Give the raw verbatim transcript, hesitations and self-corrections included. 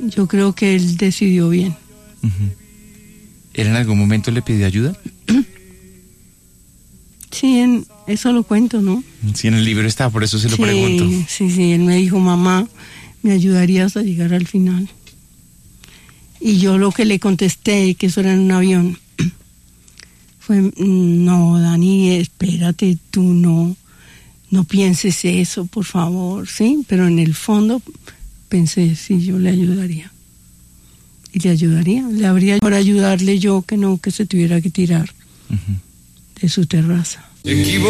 yo creo que él decidió bien. Uh-huh. ¿Él en algún momento le pidió ayuda? Sí, en, eso lo cuento, ¿no? Sí, en el libro está, por eso se lo sí, pregunto. Sí, sí, él me dijo, mamá, ¿me ayudarías a llegar al final? Y yo lo que le contesté, que eso era en un avión, fue, no, Dani, espérate, tú no, no pienses eso, por favor, ¿sí? Pero en el fondo pensé, sí, yo le ayudaría. Y le ayudaría, le habría por ayudarle yo que no, que se tuviera que tirar uh-huh. de su terraza.